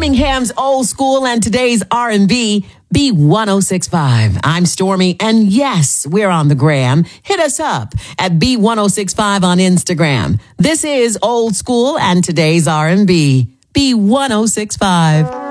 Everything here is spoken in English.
Birmingham's old school and today's R&B, B1065. I'm Stormy, and yes, we're on the gram. Hit us up at B1065 on Instagram. This is old school and today's R&B, B1065.